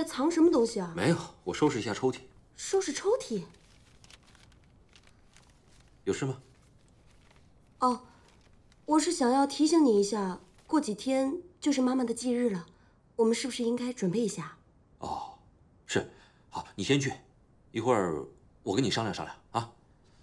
藏什么东西啊？ 没有，我收拾一下抽屉。 收拾抽屉？ 有事吗？ 哦，我是想要提醒你一下，过几天就是妈妈的忌日了，我们是不是应该准备一下？ 哦，是，好，你先去，一会儿我跟你商量商量。